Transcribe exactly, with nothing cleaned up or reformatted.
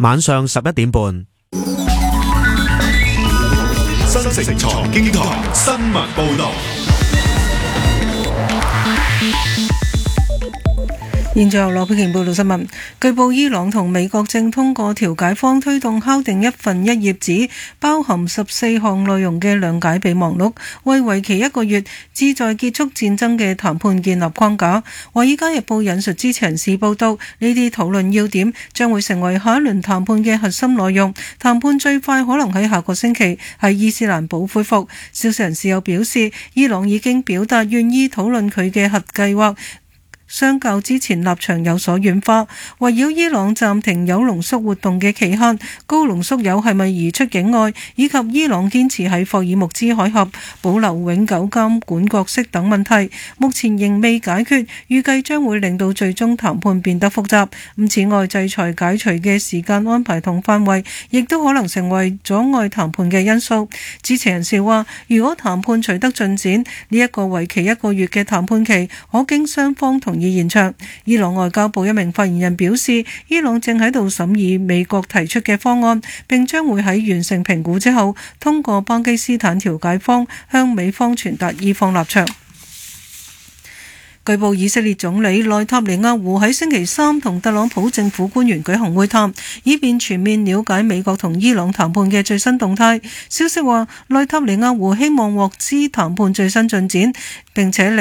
晚上十一點半。 新城財經台新聞報道。 現在由羅佩瓊報道新聞。據報伊朗同美國正通過調解方推動敲定一份一頁紙，包含十四項內容嘅諒解備忘錄，為為期一個月、旨在結束戰爭嘅談判建立框架。華爾街日報引述知情人士報道，呢啲討論要點將會成為下一輪談判嘅核心內容。談判最快可能喺下個星期喺伊斯蘭堡恢復。消息人士又表示，伊朗已經表達願意討論佢嘅核計劃，相較之前立場有所軟化。圍繞伊朗暫停鈾濃縮活動嘅期限、高濃縮鈾係咪移出境外，以及伊朗堅持喺霍爾木茲海峽保留永久監管角色等問題，目前仍未解決，預計將會令到最終談判變得複雜。咁此外，制裁解除嘅時間安排同範圍，亦都可能成為阻礙談判嘅因素。知情人士話，如果談判取得進展，呢一個為期一個月嘅談判期，可經雙方同意延長。伊朗外交部一名發言人表示，伊朗正喺度審議美國提出嘅方案，並將會喺完成評估之後，通過巴基斯坦調解方向美方傳達伊方立場。據報以色列總理內塔尼亞胡喺星期三同特朗普政府官員舉行會談，以便全面了解美國同伊朗談判嘅最新動態。消息話，內塔尼亞胡希望獲知談判最新進展，並且